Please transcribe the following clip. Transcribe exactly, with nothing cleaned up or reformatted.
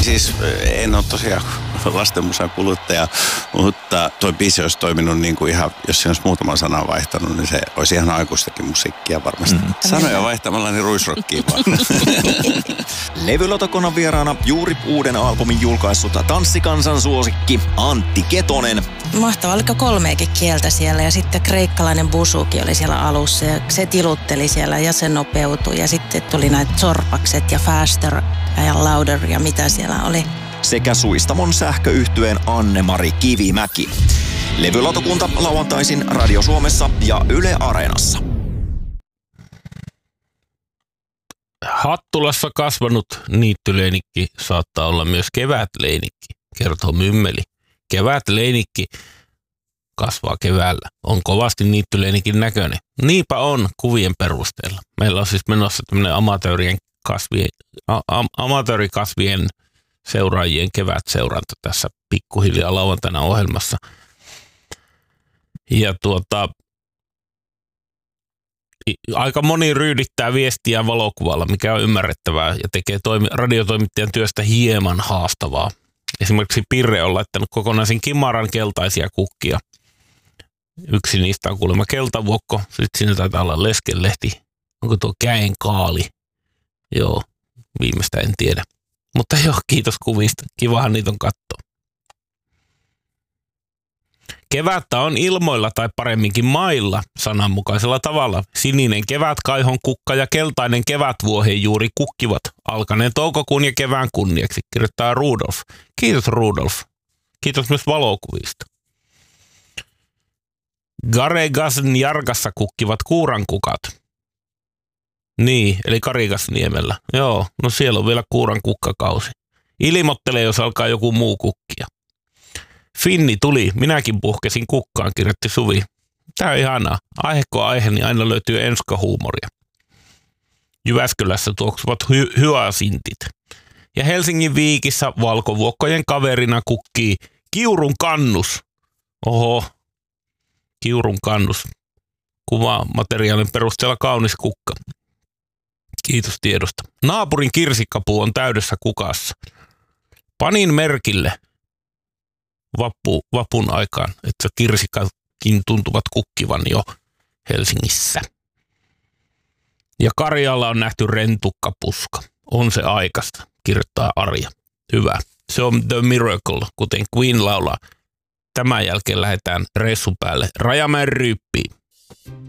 Siis en ole tosiaan lastenmusan kuluttaja, mutta toi biisi olisi toiminut niin kuin ihan, jos siinä olisi muutaman sanan vaihtanut, niin se olisi ihan aikuistakin musiikkia varmasti. Mm. Sanoja vaihtamalla niin ruisrokkiin vaan. Levylautakonnan vieraana juuri uuden albumin julkaissut tanssikansan suosikki Antti Ketonen. Mahtavaa, oliko kolmeakin kieltä siellä ja sitten kreikkalainen busuki oli siellä alussa ja se tilutteli siellä ja se nopeutui ja sitten tuli näitä sorpakset ja faster ja louder ja mitä siellä oli. Sekä Suistamon sähköyhtyeen Anne-Mari Kivimäki. Levylautakunta lauantaisin Radio Suomessa ja Yle Areenassa. Hattulassa kasvanut niittyleinikki saattaa olla myös kevätleinikki, kertoo Mymmeli. Kevätleinikki kasvaa keväällä. On kovasti niittyleinikin näköinen. Niinpä on kuvien perusteella. Meillä on siis menossa tämmöinen amatöörien kasvien, a- amatöörikasvien seuraajien kevätseuranta tässä pikkuhiljaa lauantaina ohjelmassa. Ja tuota, aika moni ryydittää viestiä valokuvalla, mikä on ymmärrettävää ja tekee toimi, radiotoimittajan työstä hieman haastavaa. Esimerkiksi Pirre on laittanut kokonaisen kimaran keltaisia kukkia. Yksi niistä on kuulemma keltavuokko, sitten siinä taitaa olla leskelehti. Onko tuo käen kaali? Joo, viimeistä en tiedä. Mutta joo, kiitos kuvista. Kivahan niitä on katsoa. Kevättä on ilmoilla tai paremminkin mailla sananmukaisella tavalla. Sininen kevätkaihon kukka ja keltainen kevätvuohi juuri kukkivat alkaneen toukokuun ja kevään kunniaksi, kirjoittaa Rudolf. Kiitos Rudolf. Kiitos myös valokuvista. Garegasn Jarkassa kukkivat kuurankukat. Niin, eli Karigasniemellä. Joo, no siellä on vielä kuuran kukkakausi. Ilmoittelee, jos alkaa joku muu kukkia. Finni tuli, minäkin puhkesin kukkaan, kirjoitti Suvi. Tää on ihanaa. Aiheko aihe, niin aina löytyy enskahuumoria. Jyväskylässä tuoksuvat hy- hyasintit. Ja Helsingin Viikissä valkovuokkojen kaverina kukkii Kiurun kannus. Oho, Kiurun kannus. Kuvamateriaalin perusteella kaunis kukka. Kiitos tiedosta. Naapurin kirsikkapuu on täydessä kukassa. Panin merkille vappu, vapun aikaan, että kirsikatkin tuntuvat kukkivan jo Helsingissä. Ja Karjalla on nähty rentukkapuska. On se aikaista, kirjoittaa Arja. Hyvä. Se on The Miracle, kuten Queen laulaa. Tämän jälkeen lähdetään reissun päälle Rajamäen Ryyppiin.